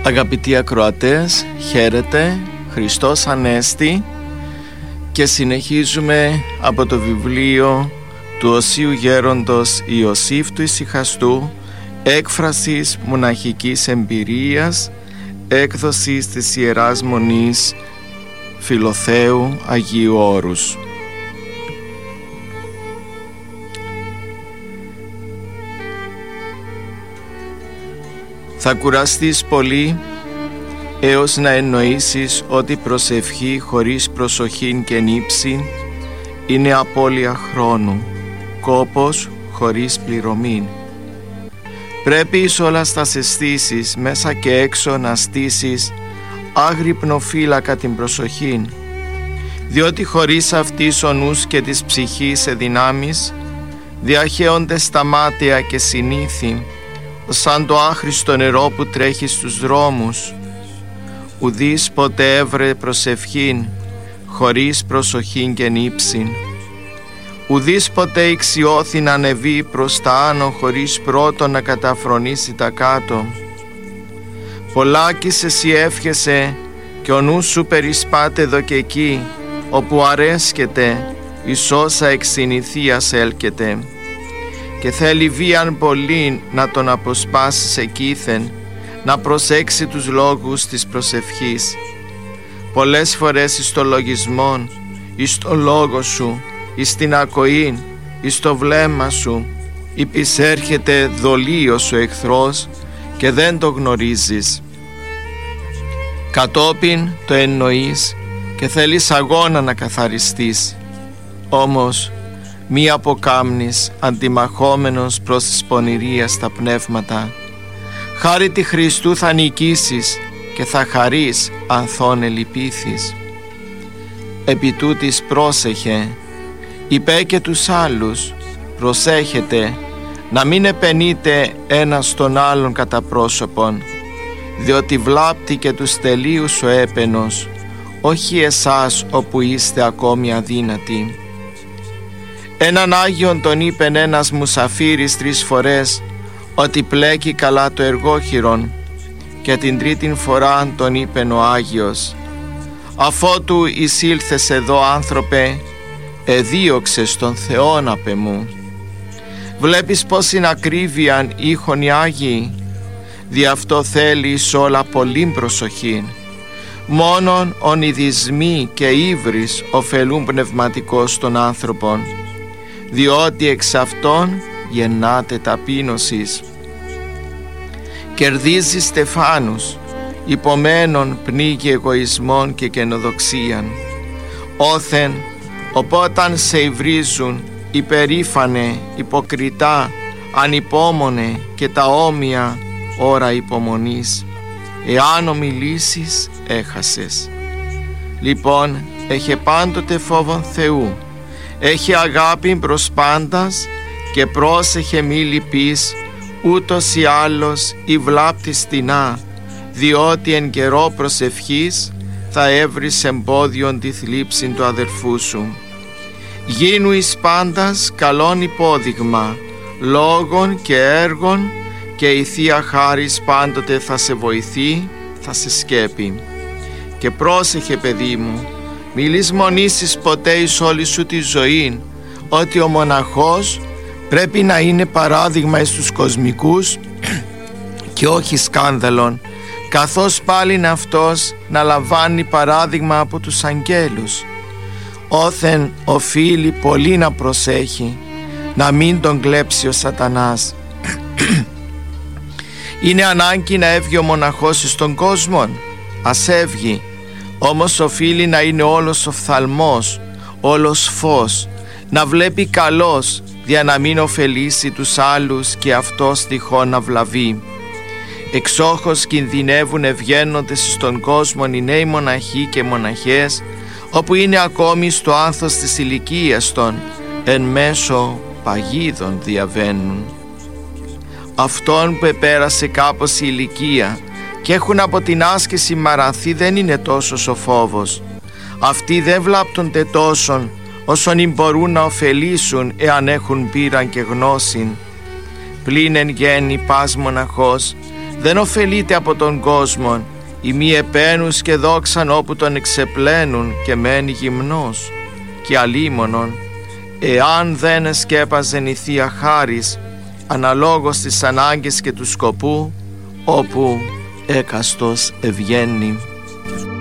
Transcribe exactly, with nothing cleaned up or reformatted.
Αγαπητοί ακροατές, χαίρετε, Χριστός Ανέστη, και συνεχίζουμε από το βιβλίο του Οσίου Γέροντος Ιωσήφ του Ησυχαστού, έκφρασης μοναχικής εμπειρίας, έκδοσης της Ιεράς Μονής Φιλοθέου Αγίου Όρους. Θα κουραστείς πολύ έως να εννοήσεις ότι προσευχή χωρίς προσοχήν και νύψη είναι απώλεια χρόνου, κόπος χωρίς πληρωμή. Πρέπει εις όλα στας αισθήσεις μέσα και έξω να στήσεις άγρυπνο φύλακα την προσοχήν, διότι χωρίς αυτής ο νους και της ψυχής σε δυνάμεις διαχέονται στα μάτια και συνήθι, σαν το άχρηστο νερό που τρέχει στους δρόμους. Ουδείς ποτέ έβρε προσευχήν χωρίς προσοχήν και νύψην. Ουδείς ποτέ ηξιώθη να ανεβεί προς τα άνω χωρίς πρώτον να καταφρονήσει τα κάτω. Πολλάκις εσύ εύχεσαι και ο νους σου περισπάται εδώ και εκεί, όπου αρέσκεται εις όσα εξ συνηθείας έλκεται, και θέλει βίαν πολύ να τον αποσπάσεις εκείθεν, να προσέξει τους λόγους της προσευχής. Πολλές φορές εις το λογισμόν, εις το λόγο σου, εις την ακοήν, εις το βλέμμα σου, υπησέρχεται δολίος ο εχθρός και δεν το γνωρίζεις. Κατόπιν το εννοείς και θέλεις αγώνα να καθαριστείς, όμως μη αποκάμνεις αντιμαχόμενος προς της πονηρίας τα πνεύματα. Χάρη τη Χριστού θα νικήσεις και θα χαρείς ανθών ελυπήθης. Επί τούτης πρόσεχε, είπε και τους άλλους, προσέχετε να μην επενείτε ένας τον άλλον κατά πρόσωπον, διότι βλάπτει και τους τελείους ο έπαινος, όχι εσάς όπου είστε ακόμη αδύνατοι. Έναν Άγιον τον είπεν ένας μουσαφίρης τρεις φορές ότι πλέκει καλά το εργόχειρον, και την τρίτην φορά τον είπεν ο Άγιος: αφότου εισήλθες εδώ άνθρωπε, εδίωξες τον Θεόν απ' εμού. Βλέπεις πως είναι ακρίβειαν ήχον οι Άγιοι, δι' αυτό θέλει εις όλα πολλήν προσοχήν. Μόνον ονειδισμοί και ύβρις ωφελούν πνευματικώς των άνθρωπων, διότι εξ αυτών γεννάται ταπείνωσης. Κερδίζει στεφάνους, υπομένων πνίγει εγωισμών και καινοδοξίαν. Όθεν, οπόταν σε υβρίζουν, υπερήφανε, υποκριτά, ανυπόμονε και τα όμοια ώρα υπομονής, εάν ομιλήσεις έχασες. Λοιπόν, έχε πάντοτε φόβον Θεού, έχει αγάπη προς πάντας και πρόσεχε μη λυπείς, ούτως ή άλλως η βλάπτη στινά, διότι εν καιρό προσευχής θα έβρεις εμπόδιον τη θλίψη του αδερφού σου. Γίνου εις πάντας καλόν υπόδειγμα, λόγων και έργων, και η Θεία Χάρις πάντοτε θα σε βοηθεί, θα σε σκέπει. Και πρόσεχε παιδί μου, μη λησμονήσεις ποτέ εις όλη σου τη ζωή ότι ο μοναχός πρέπει να είναι παράδειγμα εις τους κοσμικούς και όχι σκάνδαλον, καθώς πάλιν αυτός να λαμβάνει παράδειγμα από τους αγγέλους. Όθεν οφείλει πολύ να προσέχει να μην τον κλέψει ο σατανάς. Είναι ανάγκη να έβγει ο μοναχός εις τον κόσμο, ας έβγει, όμως οφείλει να είναι όλος οφθαλμός, όλος φως, να βλέπει καλός, δια να μην ωφελήσει τους άλλους και αυτός τυχόν να βλαβεί. Εξόχως κινδυνεύουν ευγαίνοντες στον κόσμο οι νέοι μοναχοί και μοναχές, όπου είναι ακόμη στο άνθος της ηλικίας των, εν μέσω παγίδων διαβαίνουν. Αυτόν που επέρασε κάπως η ηλικία και έχουν από την άσκηση μαρανθεί δεν είναι τόσος ο φόβος. Αυτοί δεν βλάπτονται τόσον όσον μπορούν να ωφελήσουν εάν έχουν πείραν και γνώσιν. Πλην εν γέννη πας μοναχός δεν ωφελείται από τον κόσμο, ή μη επένους και δόξαν όπου τον εξεπλένουν και μένει γυμνός, και αλίμονον, εάν δεν σκέπαζεν η Θεία Χάρις αναλόγως της ανάγκης και του σκοπού, όπου έκαστος ευγαίνει.